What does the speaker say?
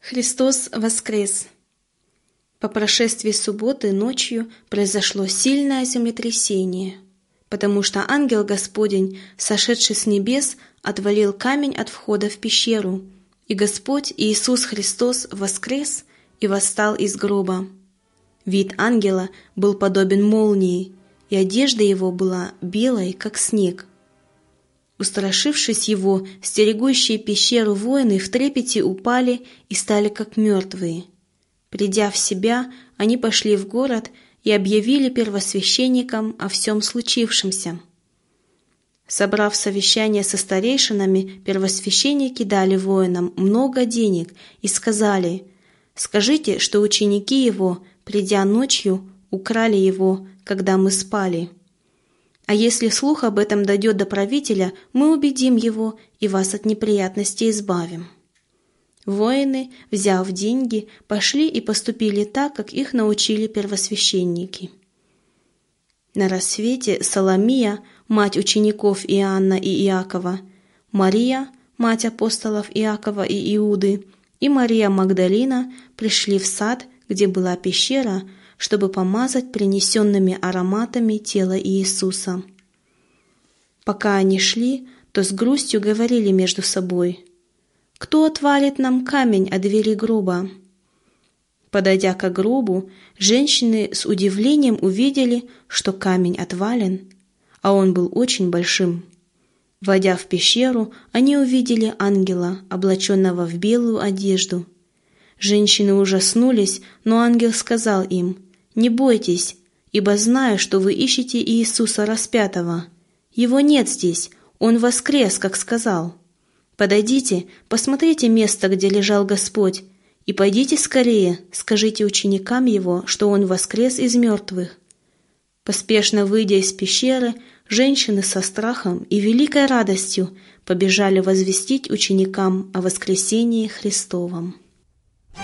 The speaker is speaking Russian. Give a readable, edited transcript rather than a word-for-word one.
Христос воскрес! По прошествии субботы ночью произошло сильное землетрясение, потому что ангел Господень, сошедший с небес, отвалил камень от входа в пещеру, и Господь Иисус Христос воскрес и восстал из гроба. Вид ангела был подобен молнии, и одежда его была белой, как снег. Устрашившись его, стерегущие пещеру воины в трепете упали и стали как мертвые. Придя в себя, они пошли в город и объявили первосвященникам о всем случившемся. Собрав совещание со старейшинами, первосвященники дали воинам много денег и сказали: «Скажите, что ученики его, придя ночью, украли его, когда мы спали. А если слух об этом дойдет до правителя, мы убедим его и вас от неприятностей избавим». Воины, взяв деньги, пошли и поступили так, как их научили первосвященники. На рассвете Соломия, мать учеников Иоанна и Иакова, Мария, мать апостолов Иакова и Иуды, и Мария Магдалина пришли в сад, где была пещера, чтобы помазать принесенными ароматами тело Иисуса. Пока они шли, то с грустью говорили между собой: «Кто отвалит нам камень от двери гроба?» Подойдя к гробу, женщины с удивлением увидели, что камень отвален, а он был очень большим. Войдя в пещеру, они увидели ангела, облаченного в белую одежду. Женщины ужаснулись, но ангел сказал им: «Не бойтесь, ибо знаю, что вы ищете Иисуса распятого. Его нет здесь, Он воскрес, как сказал. Подойдите, посмотрите место, где лежал Господь, и пойдите скорее, скажите ученикам Его, что Он воскрес из мертвых». Поспешно выйдя из пещеры, женщины со страхом и великой радостью побежали возвестить ученикам о воскресении Христовом.